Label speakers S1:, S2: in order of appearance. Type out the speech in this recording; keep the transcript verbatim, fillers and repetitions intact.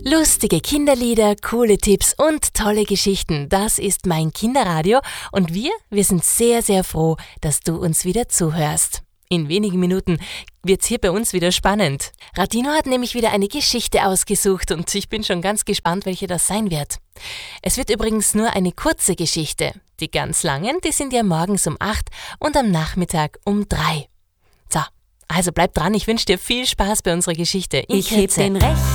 S1: Lustige Kinderlieder, coole Tipps und tolle Geschichten. Das ist mein Kinderradio und wir, wir sind sehr, sehr froh, dass du uns wieder zuhörst. In wenigen Minuten wird's hier bei uns wieder spannend. Radino hat nämlich wieder eine Geschichte ausgesucht und ich bin schon ganz gespannt, welche das sein wird. Es wird übrigens nur eine kurze Geschichte. Die ganz langen, die sind ja morgens um acht und am Nachmittag um drei. So, also bleib dran, ich wünsche dir viel Spaß bei unserer Geschichte. In
S2: Ich heb
S1: Kürze.
S2: den Rechner